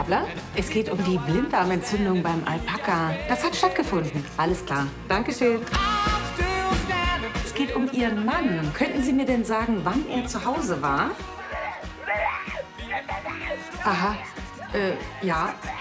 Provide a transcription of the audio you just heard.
Gabler, es geht um die Blinddarmentzündung beim Alpaka. Das hat stattgefunden. Alles klar. Dankeschön. Es geht um Ihren Mann. Könnten Sie mir denn sagen, wann er zu Hause war? Aha. Ja.